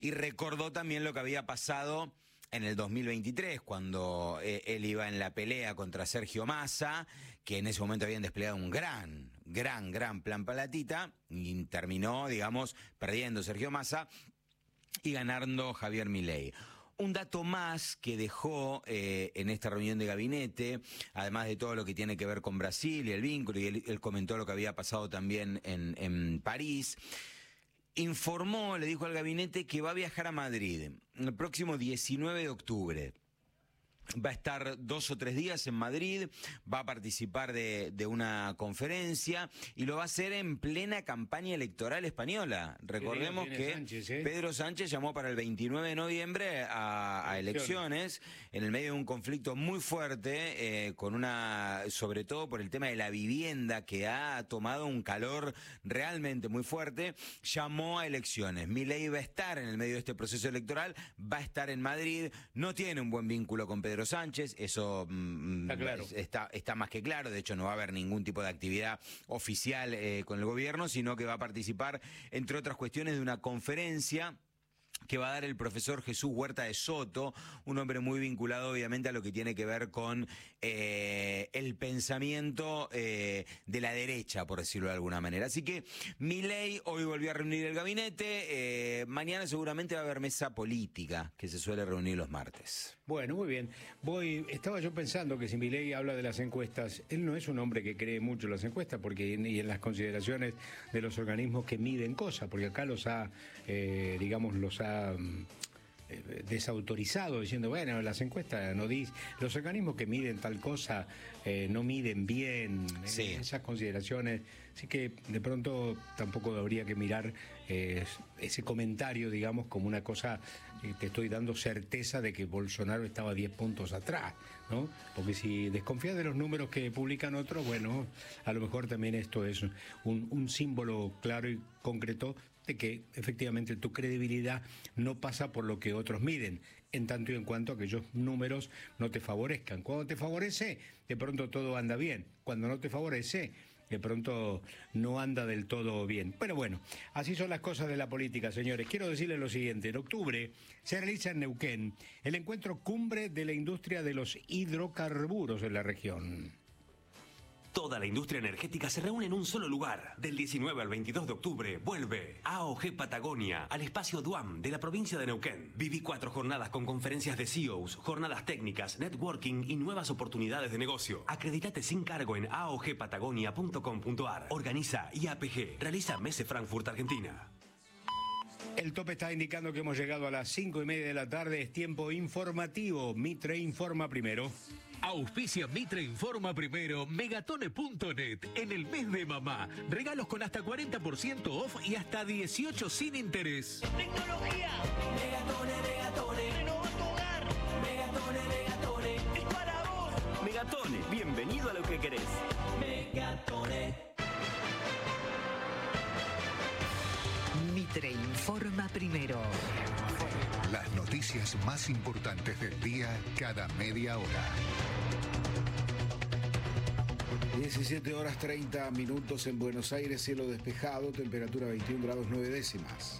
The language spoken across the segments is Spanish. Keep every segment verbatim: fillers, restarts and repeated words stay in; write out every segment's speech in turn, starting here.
y recordó también lo que había pasado en el dos mil veintitrés, cuando eh, él iba en la pelea contra Sergio Massa, que en ese momento habían desplegado un gran, gran, gran plan Palatita, y terminó, digamos, perdiendo Sergio Massa y ganando Javier Milei. Un dato más que dejó eh, en esta reunión de gabinete, además de todo lo que tiene que ver con Brasil y el vínculo, y él, él comentó lo que había pasado también en, en París, informó, le dijo al gabinete que va a viajar a Madrid el próximo diecinueve de octubre. Va a estar dos o tres días en Madrid, va a participar de, de una conferencia y lo va a hacer en plena campaña electoral española. Recordemos que Sánchez, ¿eh? Pedro Sánchez llamó para el veintinueve de noviembre a, a elecciones, en el medio de un conflicto muy fuerte, eh, con una, sobre todo por el tema de la vivienda que ha tomado un calor realmente muy fuerte, llamó a elecciones. Milei va a estar en el medio de este proceso electoral, va a estar en Madrid, no tiene un buen vínculo con Pedro Sánchez, eso mm, está, claro. está, está más que claro. De hecho, no va a haber ningún tipo de actividad oficial eh, con el gobierno, sino que va a participar, entre otras cuestiones, de una conferencia que va a dar el profesor Jesús Huerta de Soto, un hombre muy vinculado obviamente a lo que tiene que ver con eh, el pensamiento eh, de la derecha, por decirlo de alguna manera. Así que Milei hoy volvió a reunir el gabinete, eh, mañana seguramente va a haber mesa política, que se suele reunir los martes. Bueno, muy bien. Voy, estaba yo pensando que si Milei habla de las encuestas, él no es un hombre que cree mucho en las encuestas, porque y en las consideraciones de los organismos que miden cosas, porque acá los ha, eh, digamos, los ha desautorizado, diciendo, bueno, las encuestas no dicen, los organismos que miden tal cosa eh, no miden bien, sí. eh, esas consideraciones, así que de pronto tampoco habría que mirar eh, ese comentario, digamos, como una cosa que te estoy dando certeza de que Bolsonaro estaba diez puntos atrás, ¿no? Porque si desconfías de los números que publican otros, bueno, a lo mejor también esto es un, un símbolo claro y concreto de que efectivamente tu credibilidad no pasa por lo que otros miden, en tanto y en cuanto aquellos números no te favorezcan. Cuando te favorece, de pronto todo anda bien. Cuando no te favorece, de pronto no anda del todo bien. Pero bueno, así son las cosas de la política, señores. Quiero decirles lo siguiente: en octubre se realiza en Neuquén el encuentro cumbre de la industria de los hidrocarburos en la región. Toda la industria energética se reúne en un solo lugar. Del diecinueve al veintidós de octubre vuelve A O G Patagonia al espacio Duam de la provincia de Neuquén. Viví cuatro jornadas con conferencias de C E Os, jornadas técnicas, networking y nuevas oportunidades de negocio. Acredítate sin cargo en a o g patagonia punto com punto a r. Organiza I A P G. Realiza Messe Frankfurt, Argentina. El tope está indicando que hemos llegado a las cinco y media de la tarde. Es tiempo informativo. Mitre informa primero. Auspicia Mitre informa primero Megatone punto net en el mes de mamá. Regalos con hasta cuarenta por ciento off y hasta dieciocho sin interés. Tecnología. Megatone, Megatone. Renova tu hogar. Megatone, Megatone. Es para vos. Megatone, bienvenido a lo que querés. Megatone. Mitre informa primero. Las noticias más importantes del día cada media hora. diecisiete horas treinta minutos en Buenos Aires, cielo despejado, temperatura veintiún grados nueve décimas.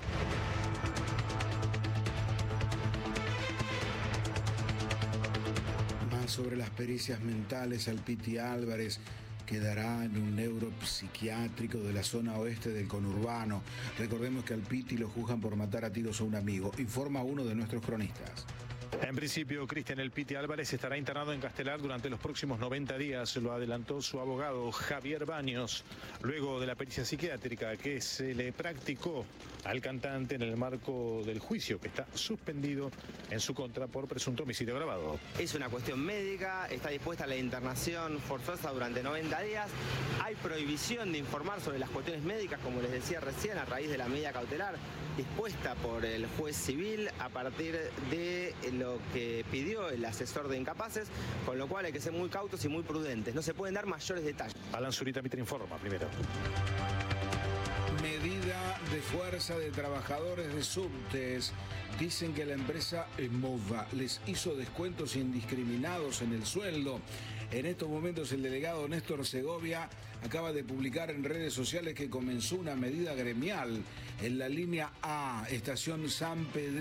Más sobre las pericias mentales al Piti Álvarez. Quedará en un neuropsiquiátrico de la zona oeste del conurbano. Recordemos que al Piti lo juzgan por matar a tiros a un amigo. Informa uno de nuestros cronistas. En principio, Cristian El Piti Álvarez estará internado en Castelar durante los próximos noventa días, lo adelantó su abogado Javier Baños, luego de la pericia psiquiátrica que se le practicó al cantante en el marco del juicio que está suspendido en su contra por presunto homicidio agravado. Es una cuestión médica, está dispuesta a la internación forzosa durante noventa días, hay prohibición de informar sobre las cuestiones médicas, como les decía recién, a raíz de la medida cautelar dispuesta por el juez civil a partir de lo que pidió el asesor de incapaces, con lo cual hay que ser muy cautos y muy prudentes. No se pueden dar mayores detalles. Alan Zurita, Mitre informa primero. Medida de fuerza de trabajadores de subtes. Dicen que la empresa Emova les hizo descuentos indiscriminados en el sueldo. En estos momentos el delegado Néstor Segovia acaba de publicar en redes sociales que comenzó una medida gremial en la línea A, estación San Pedro.